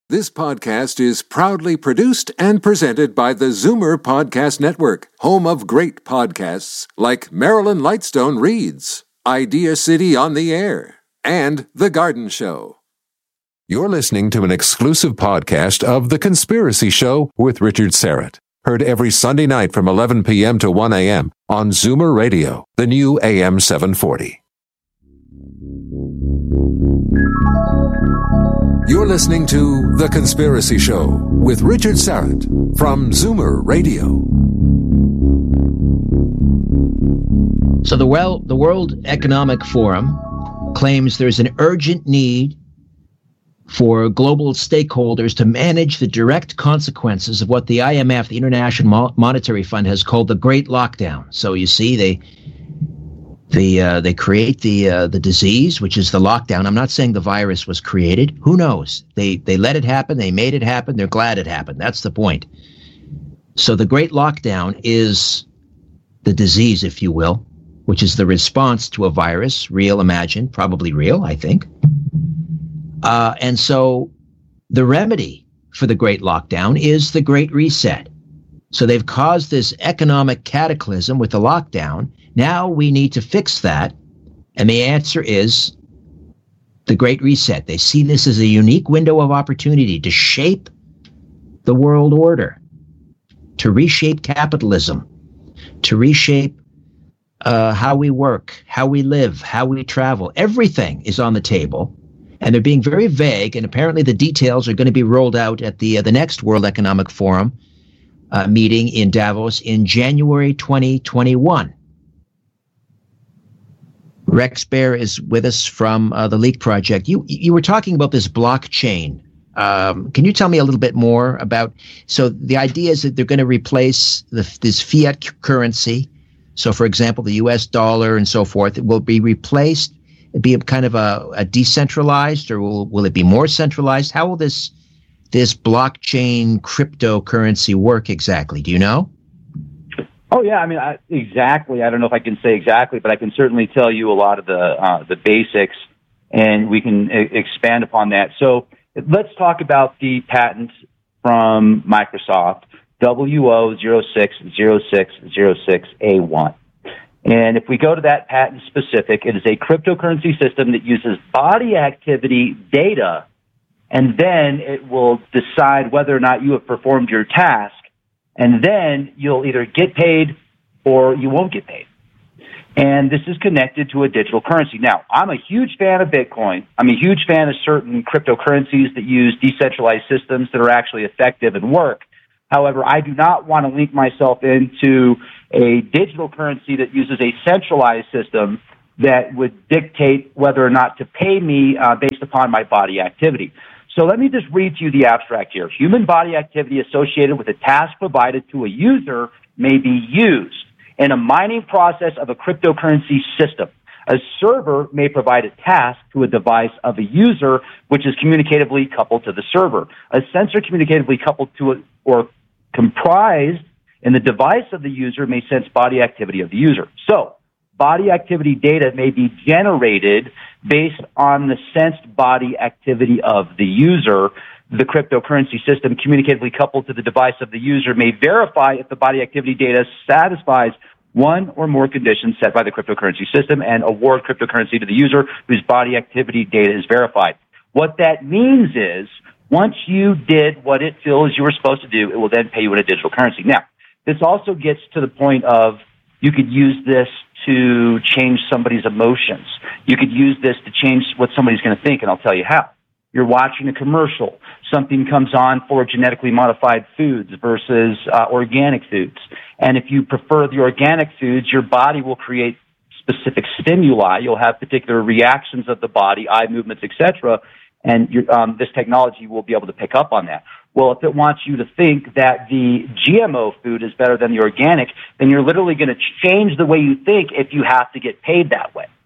This podcast is proudly produced and presented by the Zoomer Podcast Network, home of great podcasts like Marilyn Lightstone Reads, Idea City on the Air, and The Garden Show. You're listening to an exclusive podcast of The Conspiracy Show with Richard Syrett. Heard every Sunday night from 11 p.m. to 1 a.m. on Zoomer Radio, the new AM 740. You're listening to The Conspiracy Show with Richard Syrett from Zoomer Radio. So the World Economic Forum claims there's an urgent need for global stakeholders to manage the direct consequences of what the IMF, the International Monetary Fund, has called the Great Lockdown. So you see, they create the disease, which is the lockdown. I'm not saying the virus was created. Who knows? They let it happen. They made it happen. They're glad it happened. That's the point. So the Great Lockdown is the disease, if you will, which is the response to a virus, real, imagined, probably real, I think. And so the remedy for the Great Lockdown is the Great Reset. So they've caused this economic cataclysm with the lockdown. Now we need to fix that. And the answer is the Great Reset. They see this as a unique window of opportunity to shape the world order, to reshape capitalism, to reshape how we work, how we live, how we travel. Everything is on the table. And they're being very vague. And apparently the details are going to be rolled out at the next World Economic Forum meeting in Davos in January 2021. Rex Bear is with us from the Leak Project. You were talking about this blockchain. Can you tell me a little bit more about? So the idea is that they're going to replace this fiat currency. So, for example, the U.S. dollar and so forth, it will be replaced. It'd be a kind of a decentralized, or will it be more centralized? How will this blockchain cryptocurrency work exactly? Do you know? Oh, yeah. I mean, exactly. I don't know if I can say exactly, but I can certainly tell you a lot of the basics, and we can expand upon that. So let's talk about the patent from Microsoft, WO060606A1. And if we go to that patent specific, it is a cryptocurrency system that uses body activity data, and then it will decide whether or not you have performed your task. And then you'll either get paid or you won't get paid. And this is connected to a digital currency. Now, I'm a huge fan of Bitcoin. I'm a huge fan of certain cryptocurrencies that use decentralized systems that are actually effective and work. However, I do not want to link myself into a digital currency that uses a centralized system that would dictate whether or not to pay me based upon my body activity. So let me just read to you the abstract here. Human body activity associated with a task provided to a user may be used in a mining process of a cryptocurrency system. A server may provide a task to a device of a user, which is communicatively coupled to the server. A sensor communicatively coupled to it or comprised in the device of the user may sense body activity of the user. So body activity data may be generated based on the sensed body activity of the user. The cryptocurrency system communicatively coupled to the device of the user may verify if the body activity data satisfies one or more conditions set by the cryptocurrency system and award cryptocurrency to the user whose body activity data is verified. What that means is once you did what it feels you were supposed to do, it will then pay you in a digital currency. Now, this also gets to the point of you could use this to change somebody's emotions. You could use this to change what somebody's going to think, and I'll tell you how. You're watching a commercial. Something comes on for genetically modified foods versus organic foods. And if you prefer the organic foods, your body will create specific stimuli. You'll have particular reactions of the body, eye movements, etc., and this technology will be able to pick up on that. Well, if it wants you to think that the GMO food is better than the organic, then you're literally going to change the way you think if you have to get paid that way.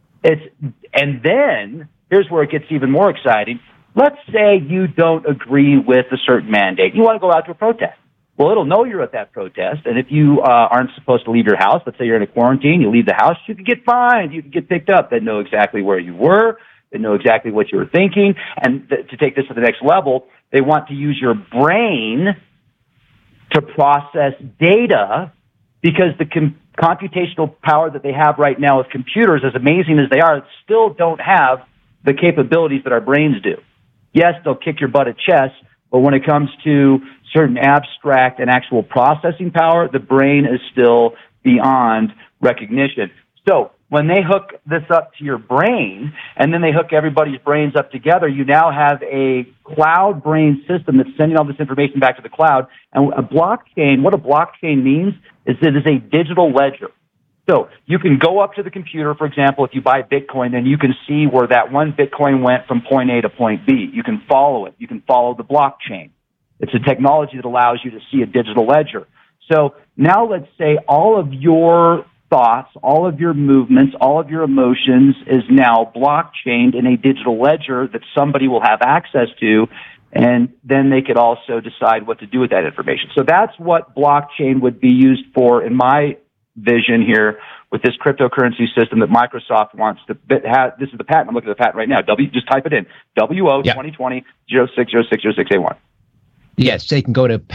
And then, here's where it gets even more exciting. Let's say you don't agree with a certain mandate. You want to go out to a protest. Well, it'll know you're at that protest, and if you aren't supposed to leave your house, let's say you're in a quarantine, you leave the house, you could get fined, you could get picked up. They know exactly where you were. They know exactly what you were thinking. And to take this to the next level, They want to use your brain to process data, because the computational power that they have right now with computers, as amazing as they are, still don't have the capabilities that our brains do. Yes, they'll kick your butt at chess, but when it comes to certain abstract and actual processing power, the brain is still beyond recognition. So when they hook this up to your brain, and then they hook everybody's brains up together, you now have a cloud brain system that's sending all this information back to the cloud. And a blockchain, what a blockchain means is it is a digital ledger. So you can go up to the computer, for example, if you buy Bitcoin, and you can see where that one Bitcoin went from point A to point B. You can follow it. You can follow the blockchain. It's a technology that allows you to see a digital ledger. So now let's say all of your thoughts, all of your movements, all of your emotions is now blockchained in a digital ledger that somebody will have access to, and then they could also decide what to do with that information. So that's what blockchain would be used for in my vision here with this cryptocurrency system that Microsoft wants to have. This is the patent. I'm looking at the patent right now. Just type it in. WO 2020-060606A1. Yes, they can go to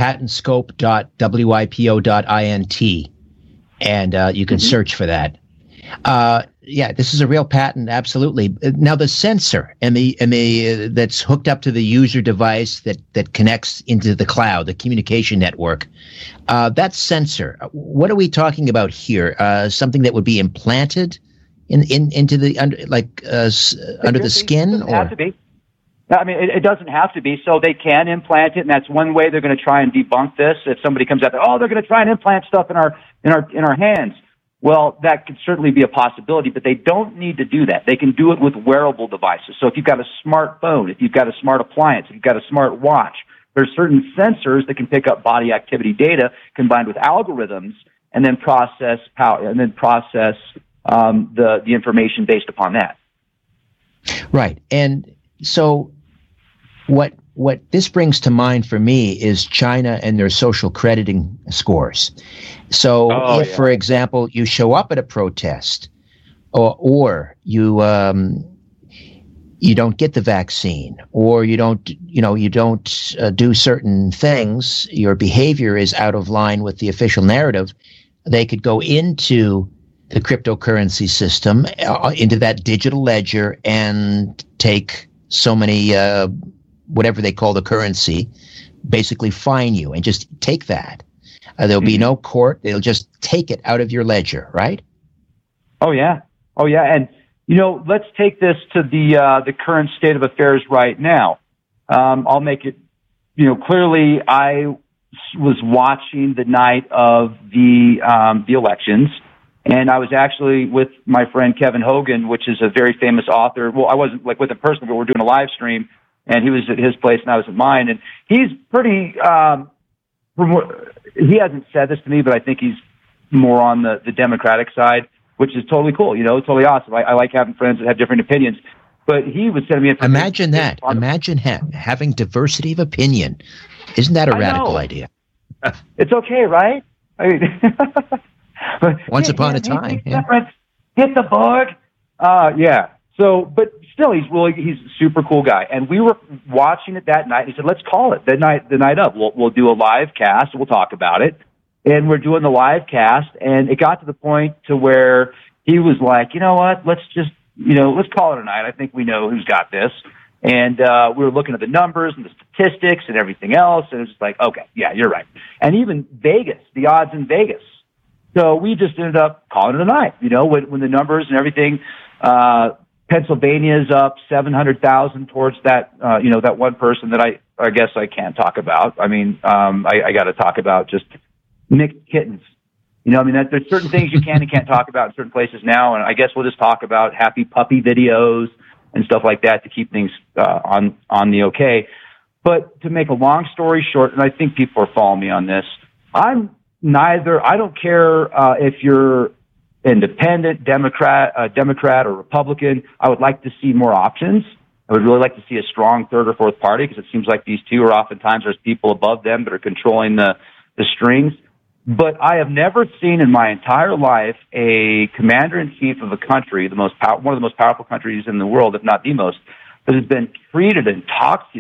patentscope.wipo.int, and you can search for that. Yeah, this is a real patent, absolutely. Now, the sensor and the that's hooked up to the user device that connects into the cloud, the communication network, that sensor, what are we talking about here? Something that would be implanted into the under the skin? It doesn't have to be. I mean, it doesn't have to be. So they can implant it, and that's one way they're going to try and debunk this. If somebody comes out, they're going to try and implant stuff in our hands. Well, that could certainly be a possibility, but they don't need to do that. They can do it with wearable devices. So if you've got a smartphone, if you've got a smart appliance, if you've got a smart watch, there's certain sensors that can pick up body activity data combined with algorithms, and then process the information based upon that. Right, and so what this brings to mind for me is China and their social crediting scores. So if, for example, you show up at a protest, or you don't get the vaccine, or you don't do certain things, your behavior is out of line with the official narrative, they could go into the cryptocurrency system, into that digital ledger, and take so many whatever they call the currency, basically fine you and just take that. There'll be no court. They'll just take it out of your ledger, right? Oh yeah. And let's take this to the current state of affairs right now. I'll make it, clearly I was watching the night of the elections, and I was actually with my friend Kevin Hogan, which is a very famous author. Well, I wasn't with him personally, but we're doing a live stream, and he was at his place and I was at mine. And he's pretty, he hasn't said this to me, but I think he's more on the Democratic side, which is totally cool. Totally awesome. I like having friends that have different opinions. But he was sending me information. Imagine that. Imagine having diversity of opinion. Isn't that a radical idea? It's okay, right? I mean, Once upon a time. Yeah. Hit the board. Yeah. So, but still, he's a super cool guy. And we were watching it that night. He said, let's call it the night up. We'll do a live cast. We'll talk about it. And we're doing the live cast. And it got to the point to where he was like, you know what? Let's just, let's call it a night. I think we know who's got this. And we were looking at the numbers and the statistics and everything else. And it was just like, okay, yeah, you're right. And even Vegas, the odds in Vegas. So we just ended up calling it a night, when the numbers and everything, Pennsylvania's up 700,000 towards that, that one person that I guess I can't talk about. I mean, I got to talk about just mixed kittens. There's certain things you can and can't talk about in certain places now. And I guess we'll just talk about happy puppy videos and stuff like that to keep things, on the okay. But to make a long story short, and I think people are following me on this, I don't care, if you're independent, Democrat or Republican. I would like to see more options. I would really like to see a strong third or fourth party, because it seems like these two are oftentimes there's people above them that are controlling the strings. But I have never seen in my entire life a commander-in-chief of a country, one of the most powerful countries in the world, if not the most, that has been treated and talked to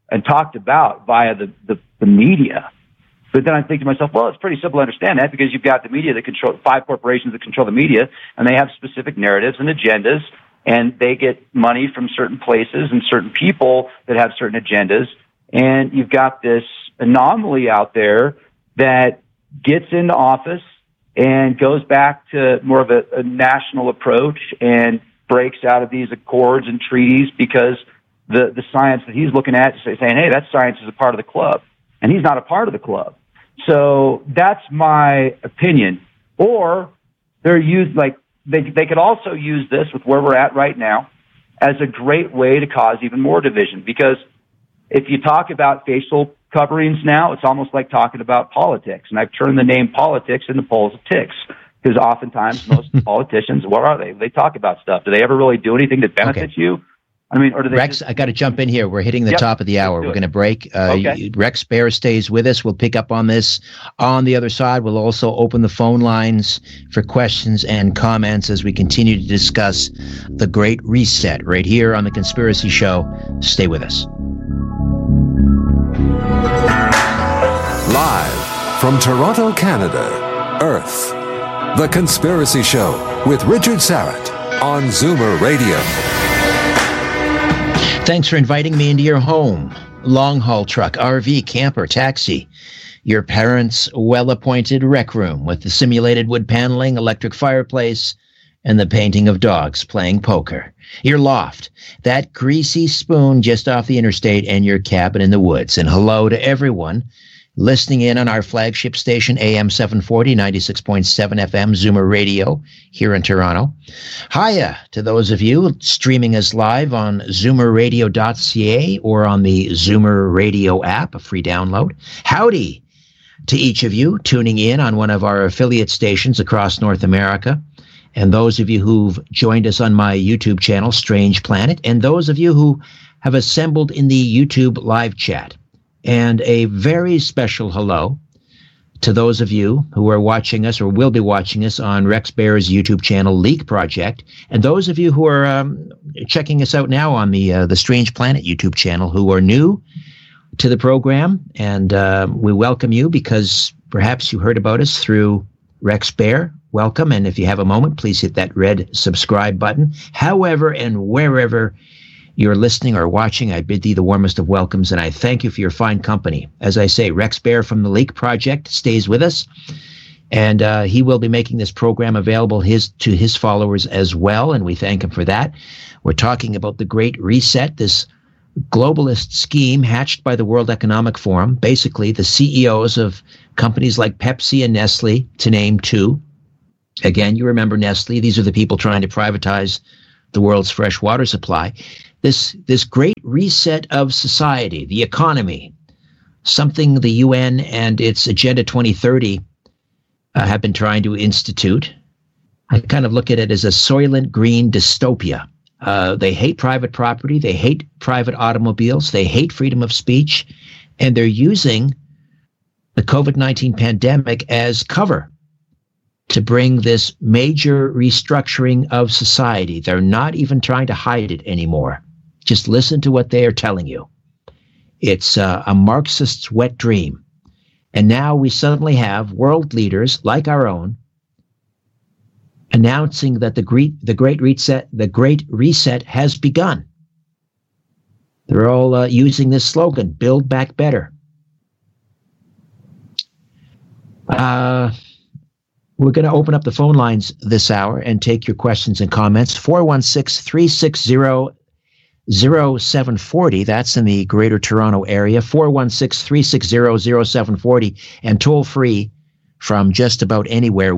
and talked about via the media. But then I think to myself, well, it's pretty simple to understand that because you've got the media that control 5 corporations that control the media, and they have specific narratives and agendas, and they get money from certain places and certain people that have certain agendas. And you've got this anomaly out there that gets into office and goes back to more of a national approach and breaks out of these accords and treaties because the science that he's looking at is saying, hey, that science is a part of the club. And he's not a part of the club. So that's my opinion. Or they're used like they could also use this with where we're at right now as a great way to cause even more division. Because if you talk about facial coverings now, it's almost like talking about politics. And I've turned the name politics into politics. Because oftentimes most politicians, what are they? They talk about stuff. Do they ever really do anything that benefits you? I mean, or do they Rex, I got to jump in here. We're hitting the top of the hour. We're going to break. Okay. Rex Bear stays with us. We'll pick up on this on the other side. We'll also open the phone lines for questions and comments as we continue to discuss the Great Reset right here on The Conspiracy Show. Stay with us. Live from Toronto, Canada, Earth. The Conspiracy Show with Richard Syrett on Zoomer Radio. Thanks for inviting me into your home. Long-haul truck, RV, camper, taxi. Your parents' well-appointed rec room with the simulated wood paneling, electric fireplace, and the painting of dogs playing poker. Your loft, that greasy spoon just off the interstate, and your cabin in the woods. And hello to everyone listening in on our flagship station, AM 740, 96.7 FM, Zoomer Radio, here in Toronto. Hiya to those of you streaming us live on zoomerradio.ca or on the Zoomer Radio app, a free download. Howdy to each of you tuning in on one of our affiliate stations across North America, and those of you who've joined us on my YouTube channel, Strange Planet, and those of you who have assembled in the YouTube live chat. And a very special hello to those of you who are watching us or will be watching us on Rex Bear's YouTube channel, Leak Project, and those of you who are checking us out now on the Strange Planet YouTube channel who are new to the program. And we welcome you because perhaps you heard about us through Rex Bear. Welcome. And if you have a moment, please hit that red subscribe button. However and wherever you're listening or watching, I bid thee the warmest of welcomes, and I thank you for your fine company. As I say, Rex Bear from the Leak Project stays with us, and he will be making this program available to his followers as well, and we thank him for that. We're talking about the Great Reset, this globalist scheme hatched by the World Economic Forum, basically the CEOs of companies like Pepsi and Nestle, to name two. Again, you remember Nestle. These are the people trying to privatize the world's fresh water supply. This great reset of society, the economy, something the UN and its Agenda 2030 have been trying to institute. I kind of look at it as a Soylent Green dystopia. They hate private property. They hate private automobiles. They hate freedom of speech. And they're using the COVID-19 pandemic as cover to bring this major restructuring of society. They're not even trying to hide it anymore. Just listen to what they are telling you. It's a Marxist's wet dream. And now we suddenly have world leaders like our own announcing that the Great Reset has begun. They're all using this slogan, Build Back Better. We're going to open up the phone lines this hour and take your questions and comments. 416-360-0740. That's in the Greater Toronto area. 416-360-0740. And toll free from just about anywhere.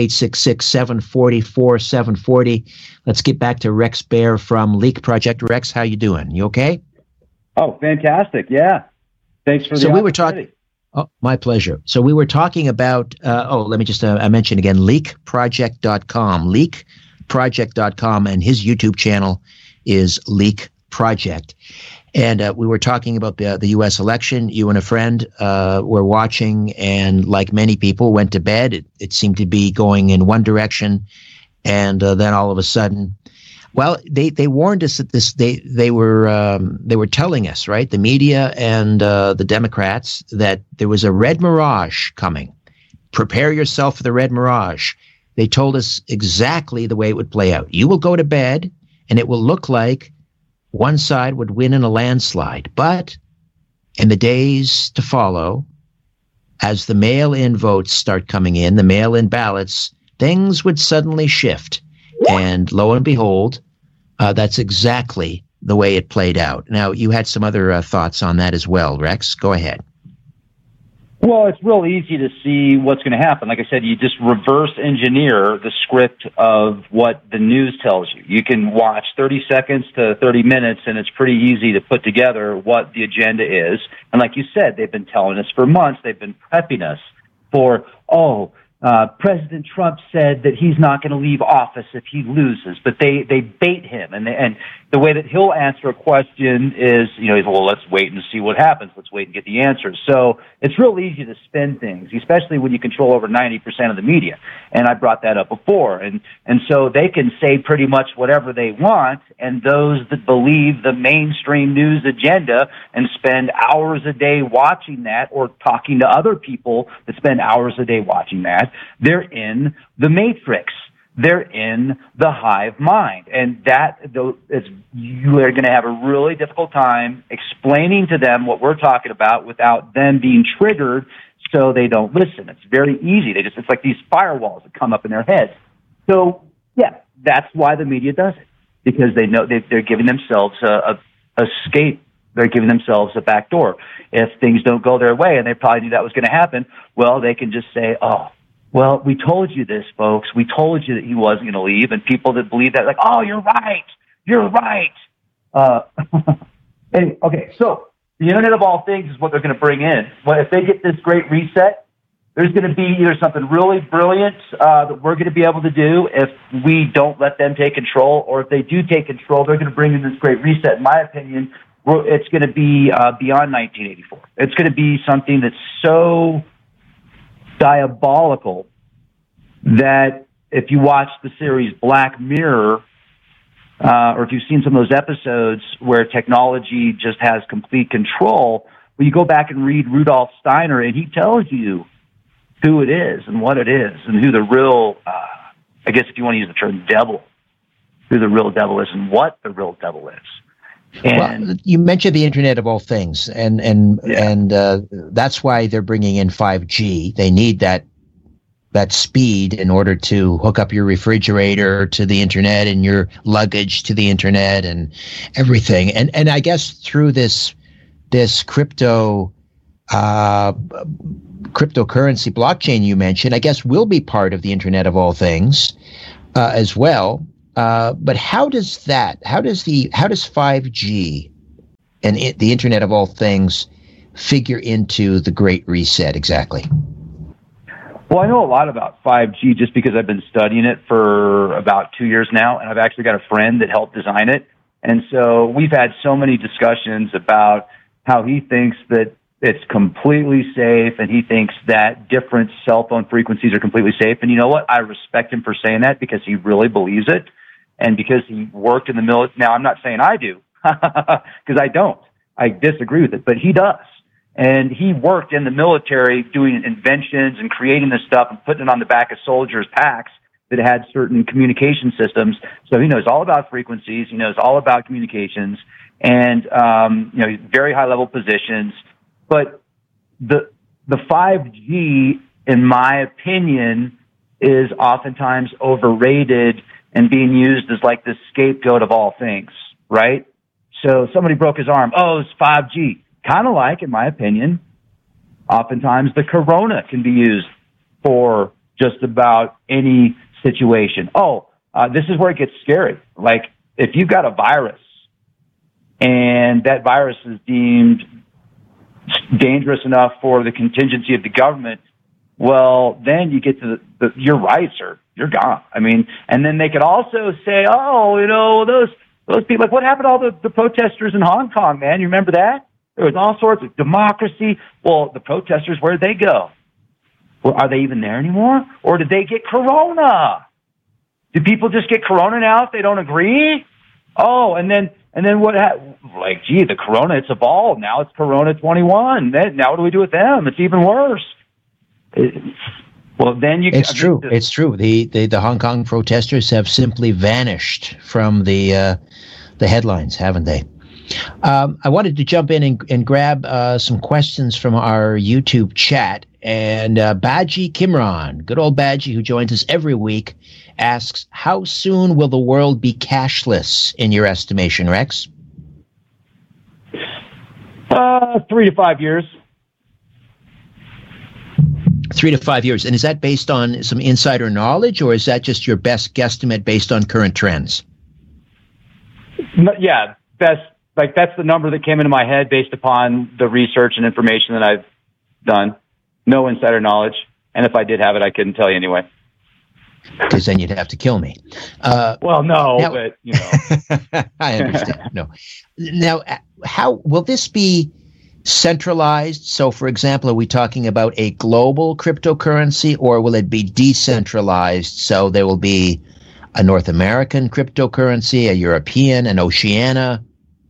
1-866-740-4740. Let's get back to Rex Bear from Leak Project. Rex, how you doing? You okay? Oh, fantastic. Yeah. Thanks for the opportunity. We were talking. Oh, my pleasure. So we were talking about, let me just mention again, leakproject.com, leakproject.com, and his YouTube channel is Leak Project. And we were talking about the U.S. election. You and a friend were watching, and like many people, went to bed. It seemed to be going in one direction, and then all of a sudden, Well, they warned us that they were telling us, right, the media and the Democrats, that there was a red mirage coming. Prepare yourself for the red mirage. They told us exactly the way it would play out. You will go to bed, and it will look like one side would win in a landslide. But in the days to follow, as the mail-in votes start coming in, the mail-in ballots, things would suddenly shift. And lo and behold, that's exactly the way it played out. Now, you had some other thoughts on that as well, Rex. Go ahead. Well, it's real easy to see what's going to happen. Like I said, you just reverse engineer the script of what the news tells you. You can watch 30 seconds to 30 minutes, and it's pretty easy to put together what the agenda is. And like you said, they've been telling us for months, they've been prepping us for, President Trump said that he's not going to leave office if he loses, but they bait him, and the way that he'll answer a question is, well, let's wait and see what happens. Let's wait and get the answers. So it's real easy to spin things, especially when you control over 90% of the media. And I brought that up before, and so they can say pretty much whatever they want, and those that believe the mainstream news agenda and spend hours a day watching that, or talking to other people that spend hours a day watching that, they're in the matrix. They're in the hive mind. And you are going to have a really difficult time explaining to them what we're talking about without them being triggered so they don't listen. It's very easy. It's like these firewalls that come up in their heads. So, yeah, that's why the media does it, because they know they're giving themselves a escape. They're giving themselves a back door. If things don't go their way, and they probably knew that was going to happen, well, they can just say, well, we told you this, folks. We told you that he wasn't going to leave. And people that believe that, like, you're right. You're right. Okay, so the Internet of All Things is what they're going to bring in. Well, if they get this great reset, there's going to be either something really brilliant that we're going to be able to do if we don't let them take control, or if they do take control, they're going to bring in this great reset. In my opinion, it's going to be beyond 1984. It's going to be something that's so diabolical that if you watch the series Black Mirror, or if you've seen some of those episodes where technology just has complete control, well, you go back and read Rudolf Steiner, and he tells you who it is and what it is, and who the real, I guess if you want to use the term devil, who the real devil is and what the real devil is. And well, you mentioned the Internet of All Things, and that's why they're bringing in 5G. They need that speed in order to hook up your refrigerator to the Internet and your luggage to the Internet and everything. And I guess through this cryptocurrency blockchain you mentioned, I guess will be part of the Internet of All Things as well. But how does 5G and the Internet of All Things figure into the Great Reset exactly? Well, I know a lot about 5G just because I've been studying it for about 2 years now, and I've actually got a friend that helped design it. And so we've had so many discussions about how he thinks that it's completely safe, and he thinks that different cell phone frequencies are completely safe. And you know what? I respect him for saying that because he really believes it. And because he worked in the military. Now, I'm not saying I do, because I don't. I disagree with it, but he does. And he worked in the military doing inventions and creating this stuff and putting it on the back of soldiers' packs that had certain communication systems. So he knows all about frequencies. He knows all about communications and, very high-level positions. But the 5G, in my opinion, is oftentimes overrated and being used as like the scapegoat of all things, right? So somebody broke his arm. It's 5G. Kind of like, in my opinion, oftentimes the corona can be used for just about any situation. This is where it gets scary. Like, if you've got a virus and that virus is deemed dangerous enough for the contingency of the government, well, then you get to your rights you're gone. I mean, and then they could also say, those people, like what happened to all the protesters in Hong Kong, man? You remember that? There was all sorts of democracy. Well, the protesters, where'd they go? Well, are they even there anymore? Or did they get corona? Do people just get corona now if they don't agree? Oh, and then what? Like, gee, the corona, it's evolved. Now it's Corona 21. Now what do we do with them? It's even worse. Well, then it's true. It's true. The Hong Kong protesters have simply vanished from the headlines, haven't they? I wanted to jump in and grab some questions from our YouTube chat. And Baji Kimron, good old Baji, who joins us every week, asks, how soon will the world be cashless, in your estimation, Rex? 3 to 5 years. 3 to 5 years. And is that based on some insider knowledge, or is that just your best guesstimate based on current trends? Yeah, that's the number that came into my head based upon the research and information that I've done. No insider knowledge. And if I did have it, I couldn't tell you anyway. Because then you'd have to kill me. Well, no, now, but, you know. I understand. No. Now, how will this be centralized? So, for example, are we talking about a global cryptocurrency, or will it be decentralized? So there will be a North American cryptocurrency, a European, an Oceania?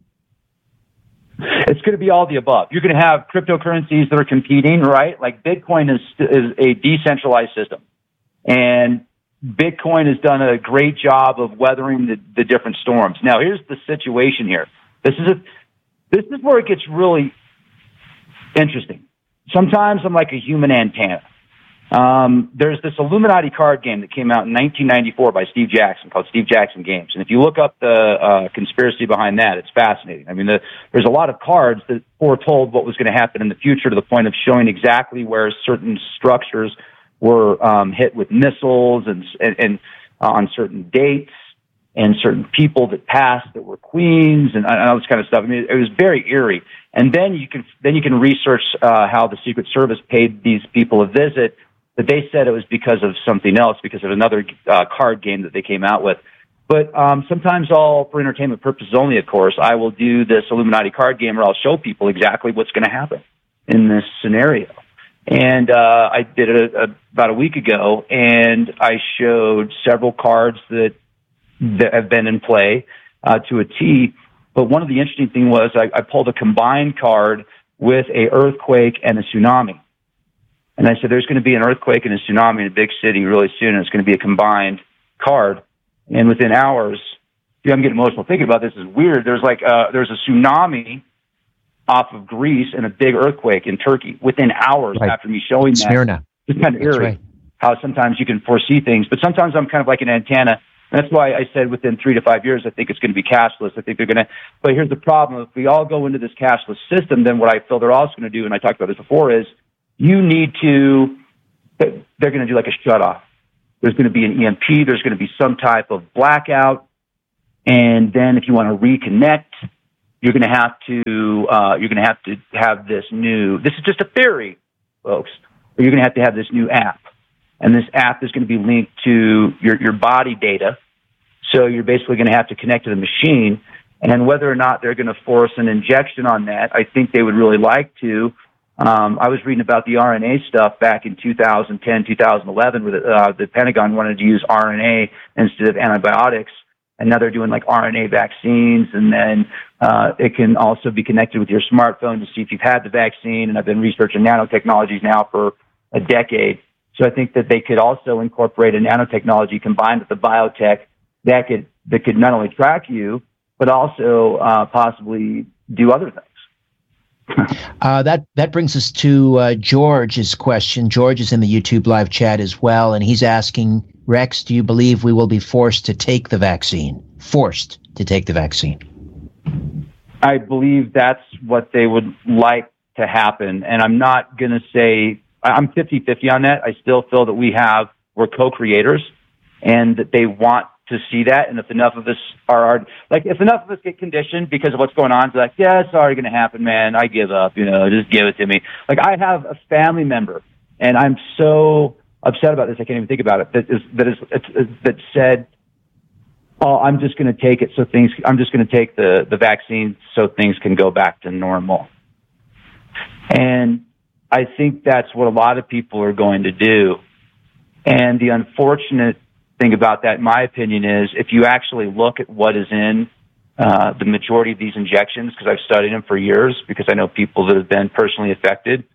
It's going to be all the above. You're going to have cryptocurrencies that are competing, right? Like Bitcoin is a decentralized system. And Bitcoin has done a great job of weathering the different storms. Now, here's the situation here. This is where it gets really interesting. Sometimes I'm like a human antenna. There's this Illuminati card game that came out in 1994 by Steve Jackson called Steve Jackson Games. And if you look up the conspiracy behind that, it's fascinating. I mean, there's a lot of cards that foretold what was going to happen in the future, to the point of showing exactly where certain structures were hit with missiles and on certain dates, and certain people that passed that were queens and all this kind of stuff. I mean, it was very eerie. And then you can research how the Secret Service paid these people a visit. But they said it was because of something else, because of another card game that they came out with. But sometimes, all for entertainment purposes only, of course, I will do this Illuminati card game where I'll show people exactly what's going to happen in this scenario. And I did it about a week ago, and I showed several cards that have been in play to a T. But one of the interesting things was I pulled a combined card with a earthquake and a tsunami. And I said, there's going to be an earthquake and a tsunami in a big city really soon, and it's going to be a combined card. And within hours, I'm getting emotional thinking about this. It's weird. There's a tsunami off of Greece and a big earthquake in Turkey within hours after me showing that. Smyrna. It's kind of eerie how sometimes you can foresee things, but sometimes I'm kind of like an antenna. And that's why I said within 3 to 5 years, I think it's going to be cashless. I think they're going to, but here's the problem. If we all go into this cashless system, then what I feel they're also going to do, and I talked about this before, is they're going to do like a shut-off. There's going to be an EMP. There's going to be some type of blackout. And then if you want to reconnect, you're going to have to have this new, this is just a theory, folks, but you're going to have this new app. And this app is going to be linked to your body data. So you're basically going to have to connect to the machine. And whether or not they're going to force an injection on that, I think they would really like to. I was reading about the RNA stuff back in 2010, 2011, where the Pentagon wanted to use RNA instead of antibiotics. And now they're doing like RNA vaccines. And then it can also be connected with your smartphone to see if you've had the vaccine. And I've been researching nanotechnologies now for a decade. So I think that they could also incorporate a nanotechnology combined with the biotech that could not only track you, but also possibly do other things. That brings us to George's question. George is in the YouTube live chat as well, and he's asking, Rex, do you believe we will be forced to take the vaccine? Forced to take the vaccine. I believe that's what they would like to happen, and I'm not going to say, I'm 50-50 on that. I still feel that we're co-creators, and that they want to see that. And if enough of us if enough of us get conditioned because of what's going on, it's like, yeah, it's already going to happen, man. I give up, just give it to me. Like, I have a family member, and I'm so upset about this, I can't even think about it, that said, oh, I'm just going to take it I'm just going to take the vaccine so things can go back to normal. And I think that's what a lot of people are going to do. And the unfortunate thing about that, in my opinion, is if you actually look at what is in the majority of these injections, because I've studied them for years, because I know people that have been personally affected.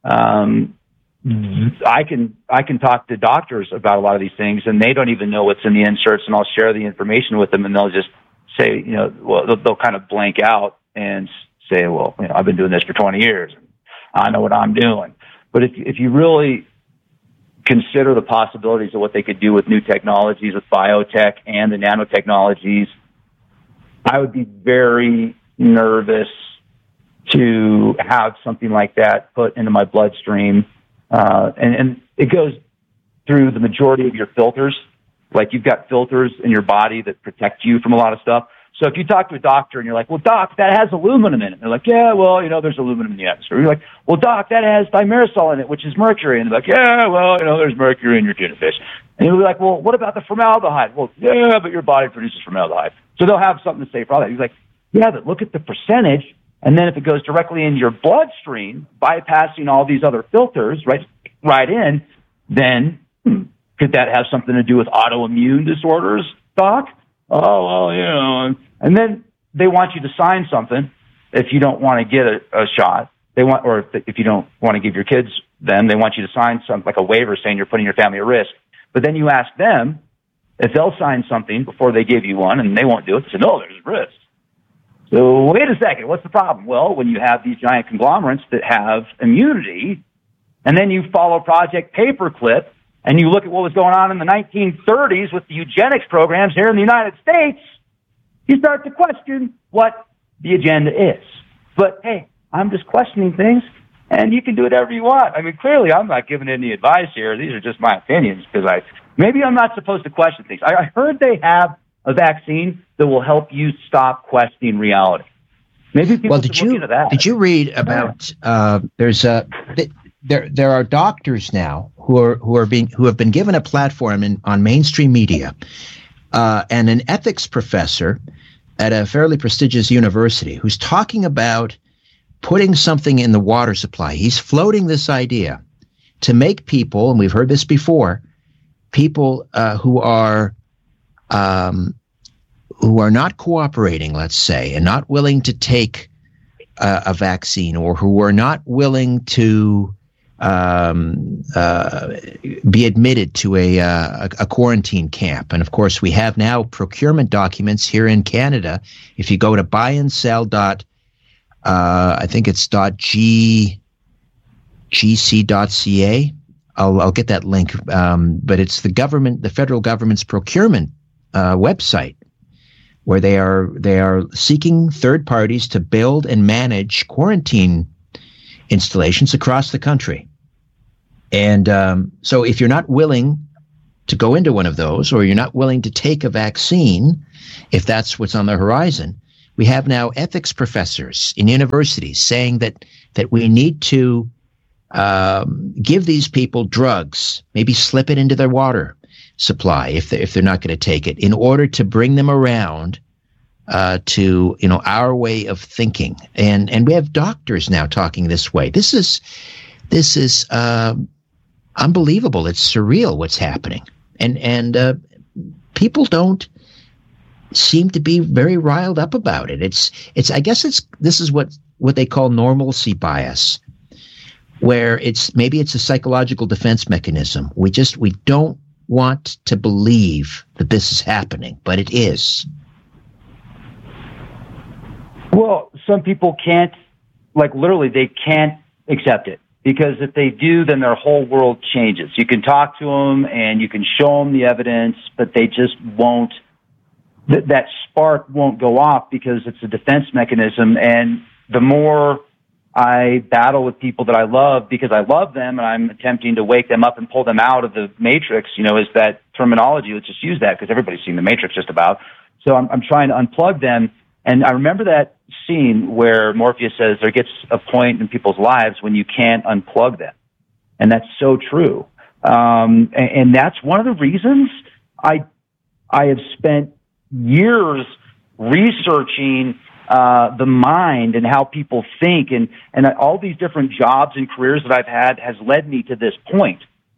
I can talk to doctors about a lot of these things, and they don't even know what's in the inserts, and I'll share the information with them, and they'll just say, they'll kind of blank out and say, well, I've been doing this for 20 years. I know what I'm doing. But if you really consider the possibilities of what they could do with new technologies, with biotech and the nanotechnologies, I would be very nervous to have something like that put into my bloodstream. And it goes through the majority of your filters. Like, you've got filters in your body that protect you from a lot of stuff. So if you talk to a doctor and you're like, well, doc, that has aluminum in it. They're like, yeah, well, there's aluminum in the atmosphere. You're like, well, doc, that has thimerosal in it, which is mercury. And they're like, yeah, well, there's mercury in your tuna fish. And you'll be like, well, what about the formaldehyde? Well, yeah, but your body produces formaldehyde. So they'll have something to say for all that. He's like, yeah, but look at the percentage. And then if it goes directly in your bloodstream, bypassing all these other filters right in, then could that have something to do with autoimmune disorders, doc? Oh, well, and then they want you to sign something if you don't want to get a shot. Or if you don't want to give your kids them, they want you to sign something like a waiver saying you're putting your family at risk. But then you ask them if they'll sign something before they give you one, and they won't do it. They say, no, there's risk. So wait a second, what's the problem? Well, when you have these giant conglomerates that have immunity, and then you follow Project Paperclip, and you look at what was going on in the 1930s with the eugenics programs here in the United States, you start to question what the agenda is. But, hey, I'm just questioning things, and you can do whatever you want. I mean, clearly I'm not giving any advice here. These are just my opinions, because maybe I'm not supposed to question things. I heard they have a vaccine that will help you stop questioning reality. Maybe people should look into that. Did you read about there are doctors now who have been given a platform on mainstream media, and an ethics professor at a fairly prestigious university who's talking about putting something in the water supply. He's floating this idea to make people, and we've heard this before, people who are not cooperating, let's say, and not willing to take a vaccine, or who are not willing to be admitted to a quarantine camp. And of course, we have now procurement documents here in Canada. If you go to buyandsell. I think it's .gc.ca. I'll get that link. But it's the federal government's procurement website, where they are seeking third parties to build and manage quarantine installations across the country. And so if you're not willing to go into one of those, or you're not willing to take a vaccine, if that's what's on the horizon, we have now ethics professors in universities saying that we need to give these people drugs, maybe slip it into their water supply if they're not going to take it, in order to bring them around to our way of thinking. And we have doctors now talking this way. This is unbelievable. It's surreal what's happening, and people don't seem to be very riled up about it. This is what they call normalcy bias, where it's a psychological defense mechanism. We don't want to believe that this is happening, but it is. Well, some people can't, literally, they can't accept it, because if they do, then their whole world changes. You can talk to them and you can show them the evidence, but they just won't. That spark won't go off, because it's a defense mechanism. And the more I battle with people that I love, because I love them and I'm attempting to wake them up and pull them out of the matrix, is that terminology. Let's just use that, because everybody's seen the Matrix just about. So I'm trying to unplug them. And I remember that scene where Morpheus says there gets a point in people's lives when you can't unplug them. And that's so true. And that's one of the reasons I have spent years researching the mind and how people think, and all these different jobs and careers that I've had has led me to this point.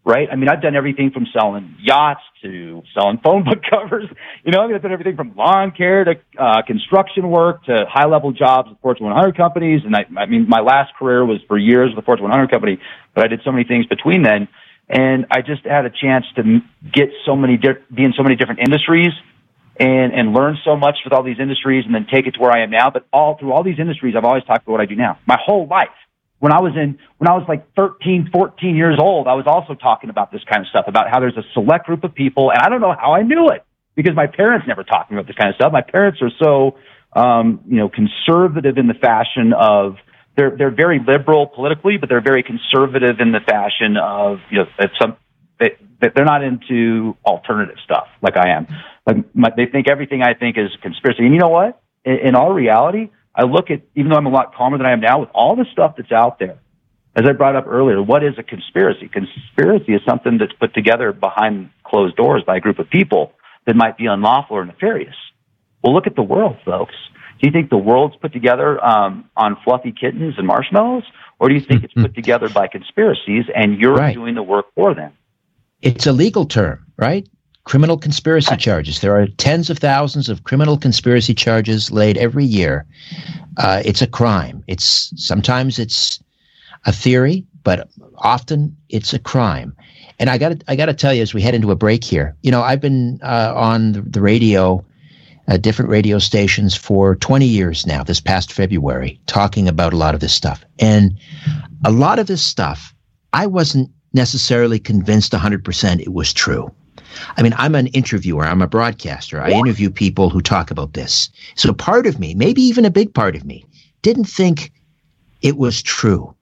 right? I mean, I've done everything from selling yachts to selling phone book covers. You know, I mean, I've done everything from lawn care to construction work to high-level jobs with Fortune 100 companies. And I mean, my last career was for years with the Fortune 100 company, but I did so many things between then. And I just had a chance to get be in so many different industries and learn so much with all these industries and then take it to where I am now. But through all these industries, I've always talked about what I do now. My whole life. When I was like 13, 14 years old, I was also talking about this kind of stuff, about how there's a select group of people, and I don't know how I knew it, because my parents never talked to me about this kind of stuff. My parents are so, conservative in the fashion of, they're very liberal politically, but they're very conservative in the fashion of, they're not into alternative stuff like I am. They think everything I think is conspiracy. And you know what? In all reality, I look at, even though I'm a lot calmer than I am now, with all the stuff that's out there, as I brought up earlier, what is a conspiracy? Conspiracy is something that's put together behind closed doors by a group of people that might be unlawful or nefarious. Well, look at the world, folks. Do you think the world's put together on fluffy kittens and marshmallows? Or do you think it's put together by conspiracies and you're doing the work for them? It's a legal term, right? Criminal conspiracy charges. There are tens of thousands of criminal conspiracy charges laid every year. It's a crime. Sometimes it's a theory, but often it's a crime. And I got to tell you, as we head into a break here, I've been on the radio, different radio stations for 20 years now, this past February, talking about a lot of this stuff. And a lot of this stuff, I wasn't necessarily convinced 100% it was true. I mean, I'm an interviewer. I'm a broadcaster. I interview people who talk about this. So part of me, maybe even a big part of me, didn't think it was true.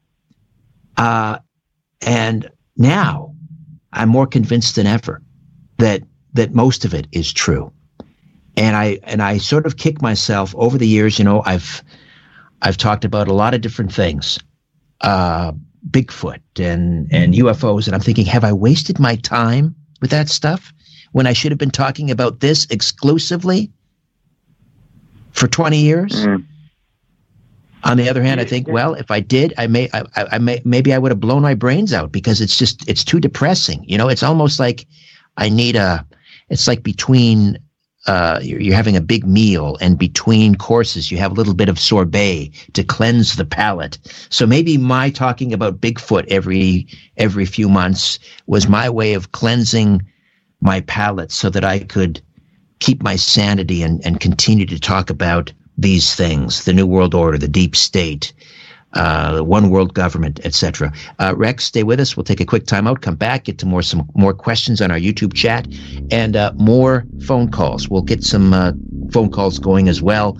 And now I'm more convinced than ever that most of it is true. And I sort of kick myself over the years. I've talked about a lot of different things, Bigfoot and UFOs, and I'm thinking, have I wasted my time with that stuff when I should have been talking about this exclusively for 20 years? Mm. On the other hand, I think, well, if I did, maybe I would have blown my brains out, because it's too depressing. It's almost like it's like between, you're having a big meal, and between courses, you have a little bit of sorbet to cleanse the palate. So maybe my talking about Bigfoot every few months was my way of cleansing my palate so that I could keep my sanity and continue to talk about these things: the New World Order, the deep state, the one world government, etc. Rex, stay with us. We'll take a quick time out, come back, get to some more questions on our YouTube chat, and more phone calls. We'll get some phone calls going as well.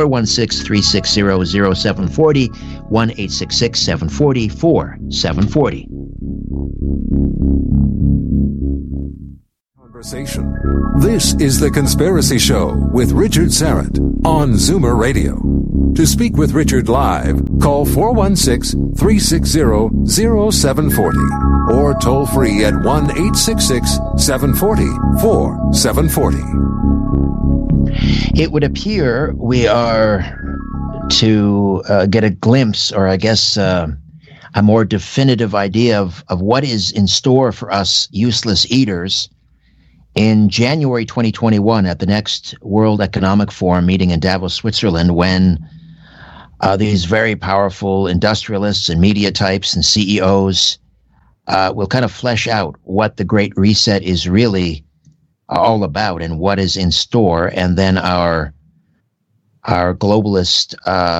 416-360-0740, 1-866-740-4740. Conversation. This is The Conspiracy Show with Richard Syrett on Zoomer Radio. To speak with Richard live, call 416-360-0740 or toll free at 1-866-740-4740. It would appear we are to get a glimpse, or I guess a more definitive idea of what is in store for us useless eaters in January 2021 at the next World Economic Forum meeting in Davos, Switzerland, when these very powerful industrialists and media types and CEOs will kind of flesh out what the Great Reset is really all about and what is in store. And then our globalist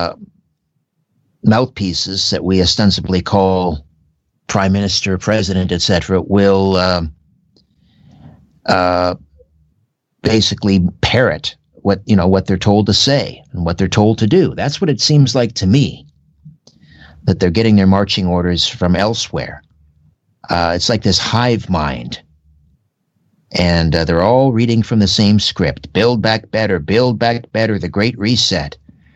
mouthpieces that we ostensibly call prime minister, president, etc., will basically parrot what they're told to say and what they're told to do. That's what it seems like to me, that they're getting their marching orders from elsewhere. It's like this hive mind, and they're all reading from the same script: build back better, the Great Reset.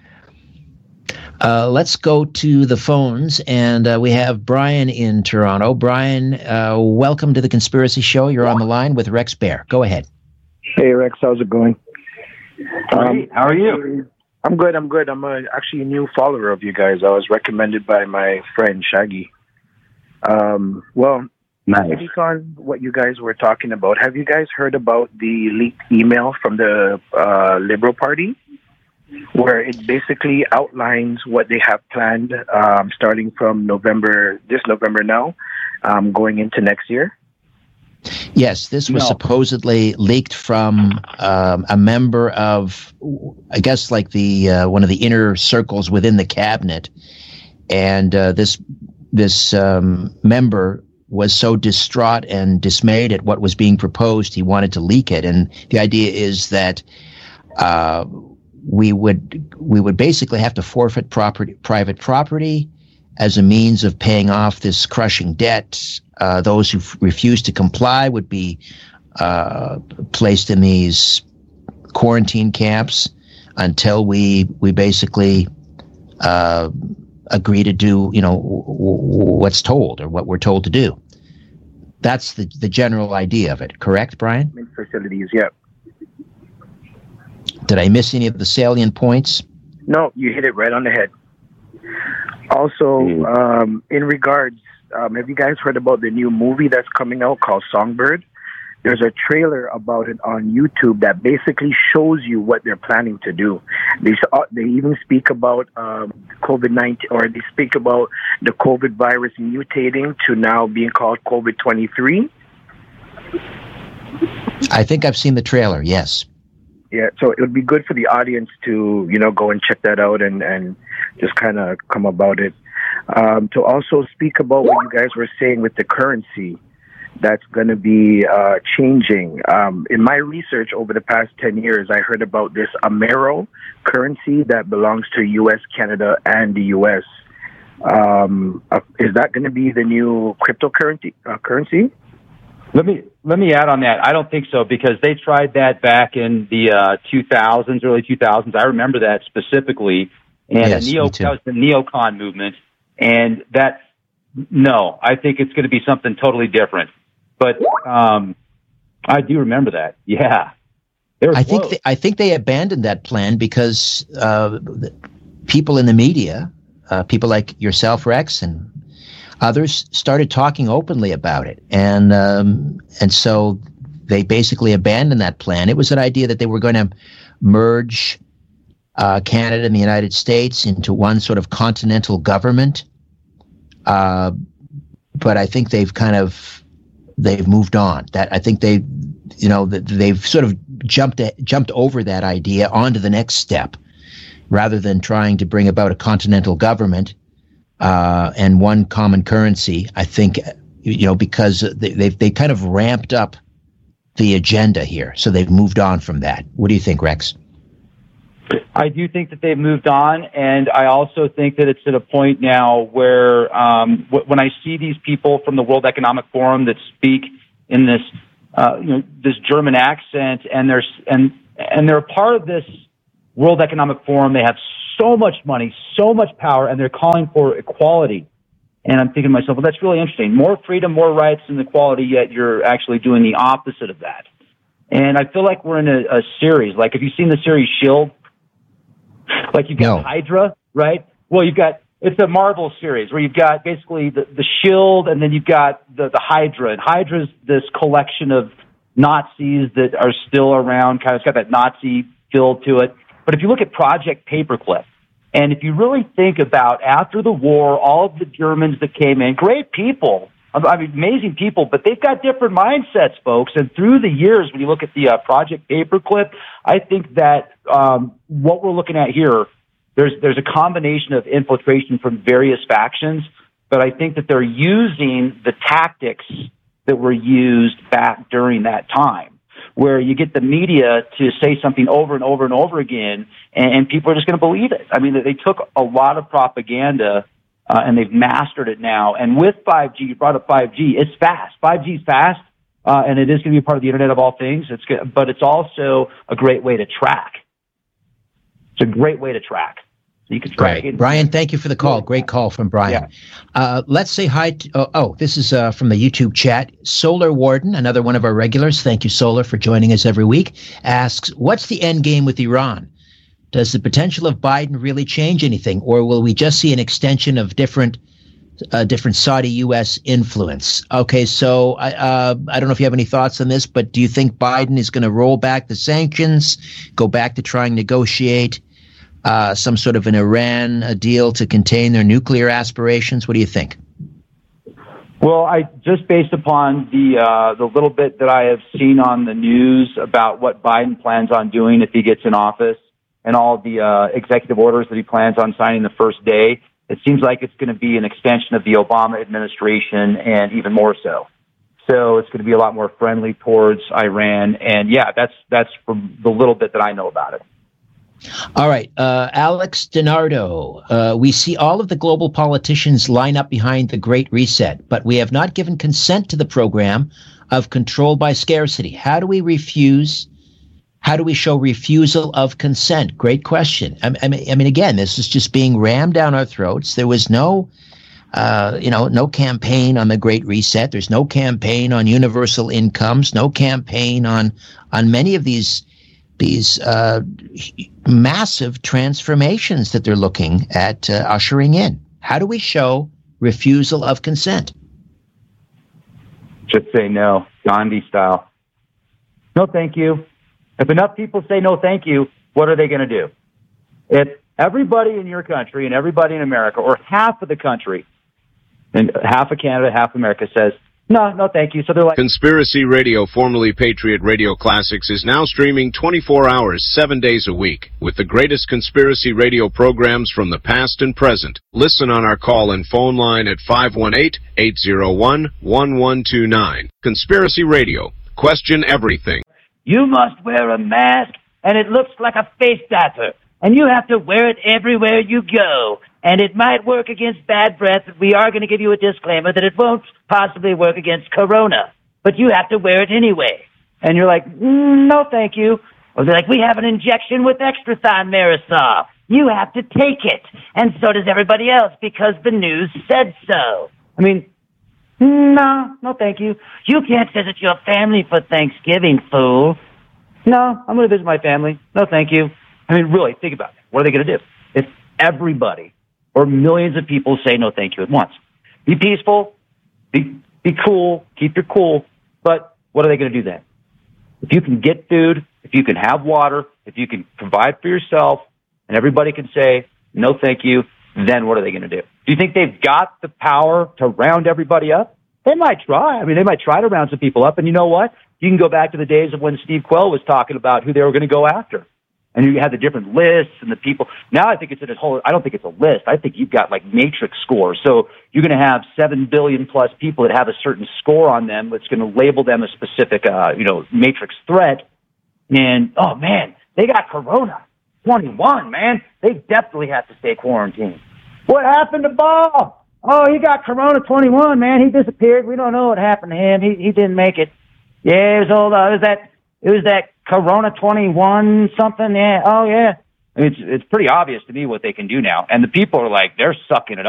Let's go to the phones, and we have Brian in Toronto. Brian, welcome to The Conspiracy Show. You're on the line with Rex Bear. Go ahead. Hey, Rex. How's it going? How are you? I'm good. I'm actually a new follower of you guys. I was recommended by my friend Shaggy. Well, Nice. Speak on what you guys were talking about. Have you guys heard about the leaked email from the Liberal Party, where it basically outlines what they have planned starting from this November now, going into next year? Yes, this was supposedly leaked from a member of, I guess, like the one of the inner circles within the cabinet, and this member was so distraught and dismayed at what was being proposed, he wanted to leak it. And the idea is that we would basically have to forfeit private property as a means of paying off this crushing debt. Those who refuse to comply would be placed in these quarantine camps until we basically agree to do, what's told or what we're told to do. That's the general idea of it. Correct, Brian? Facilities, yeah. Did I miss any of the salient points? No, you hit it right on the head. Also, in regards, have you guys heard about the new movie that's coming out called Songbird? There's a trailer about it on YouTube that basically shows you what they're planning to do. They even speak about COVID-19, or they speak about the COVID virus mutating to now being called COVID-23. I think I've seen the trailer, yes. Yeah, so it would be good for the audience to, go and check that out and just kind of come about it. To also speak about what you guys were saying with the currency that's going to be changing. In my research over the past 10 years, I heard about this Amero currency that belongs to U.S., Canada, and the U.S. Is that going to be the new cryptocurrency? Currency? Let me add on that. I don't think so, because they tried that back in the 2000s, early 2000s. I remember that specifically. And yes, that was the neocon movement. And no, I think it's going to be something totally different. But I do remember that. Yeah. I think they abandoned that plan because people in the media, people like yourself, Rex, and others started talking openly about it. And so they basically abandoned that plan. It was an idea that they were going to merge Canada and the United States into one sort of continental government. But I think they've moved on. That I think they've sort of jumped over that idea onto the next step, rather than trying to bring about a continental government and one common currency. I think because they kind of ramped up the agenda here, so they've moved on from that. What do you think, Rex? I do think that they've moved on, and I also think that it's at a point now where when I see these people from the World Economic Forum that speak in this this German accent, and they're a part of this World Economic Forum, they have so much money, so much power, and they're calling for equality. And I'm thinking to myself, well, that's really interesting. More freedom, more rights, and equality, yet you're actually doing the opposite of that. And I feel like we're in a series. Like, have you seen the series S.H.I.E.L.D.? Like, you've got Hydra, right? Well, it's a Marvel series where you've got basically the S.H.I.E.L.D., and then you've got the Hydra. And Hydra's this collection of Nazis that are still around, kind of, it's got that Nazi feel to it. But if you look at Project Paperclip, and if you really think about after the war, all of the Germans that came in, great people, I mean, amazing people, but they've got different mindsets, folks. And through the years, when you look at the Project Paperclip, I think that what we're looking at here, there's a combination of infiltration from various factions, but I think that they're using the tactics that were used back during that time, where you get the media to say something over and over and over again, and people are just going to believe it. I mean, they took a lot of propaganda, and they've mastered it now. And with 5G, you brought up 5G, it's fast. 5G is fast, and it is going to be a part of the Internet of all things. It's good, but it's also a great way to track. It's a great way to track. So you can track it. Brian, thank you for the call. Great call from Brian. Yeah. Let's say hi to, this is from the YouTube chat. Solar Warden, another one of our regulars. Thank you, Solar, for joining us every week. Asks, what's the end game with Iran? Does the potential of Biden really change anything, or will we just see an extension of different different Saudi-U.S. influence. Okay, so I don't know if you have any thoughts on this, but do you think Biden is going to roll back the sanctions, go back to trying to negotiate some sort of an Iran deal to contain their nuclear aspirations? What do you think? Well, just based upon the little bit that I have seen on the news about what Biden plans on doing if he gets in office and all the executive orders that he plans on signing the first day, it seems like it's going to be an extension of the Obama administration and even more so. So it's going to be a lot more friendly towards Iran. And yeah, that's from the little bit that I know about it. All right. Alex DiNardo, we see all of the global politicians line up behind the Great Reset, but we have not given consent to the program of control by scarcity. How do we refuse? How do we show refusal of consent? Great question. I mean, again, this is just being rammed down our throats. There was no campaign on the Great Reset. There's no campaign on universal incomes. No campaign on many of these massive transformations that they're looking at ushering in. How do we show refusal of consent? Just say no, Gandhi style. No, thank you. If enough people say no, thank you, what are they going to do? If everybody in your country and everybody in America, or half of the country, and half of Canada, half of America says, no, thank you. So they're like... Conspiracy Radio, formerly Patriot Radio Classics, is now streaming 24 hours, 7 days a week, with the greatest conspiracy radio programs from the past and present. Listen on our call-in phone line at 518-801-1129. Conspiracy Radio. Question everything. You must wear a mask, and it looks like a face diaper, and you have to wear it everywhere you go. And it might work against bad breath, but we are going to give you a disclaimer that it won't possibly work against corona. But you have to wear it anyway. And you're like, no, thank you. Or they're like, we have an injection with extra thimerosal. You have to take it. And so does everybody else because the news said so. I mean, no, thank you. You can't visit your family for Thanksgiving, fool. No, I'm going to visit my family. No, thank you. I mean, really, think about it. What are they going to do? If everybody or millions of people say no thank you at once. Be peaceful, be cool, keep your cool, but what are they going to do then? If you can get food, if you can have water, if you can provide for yourself, and everybody can say no thank you, then what are they going to do? Do you think they've got the power to round everybody up? They might try. I mean, they might try to round some people up, and you know what? You can go back to the days of when Steve Quayle was talking about who they were going to go after. And you had the different lists and the people. Now I think it's I don't think it's a list. I think you've got like matrix scores. So you're going to have 7 billion plus people that have a certain score on them that's going to label them a specific, matrix threat. And, oh man, they got Corona 21, man. They definitely have to stay quarantined. What happened to Bob? Oh, he got Corona 21, man. He disappeared. We don't know what happened to him. He didn't make it. Yeah, it was that Corona 21 something. Yeah. Oh, yeah. It's pretty obvious to me what they can do now. And the people are like, they're sucking it up.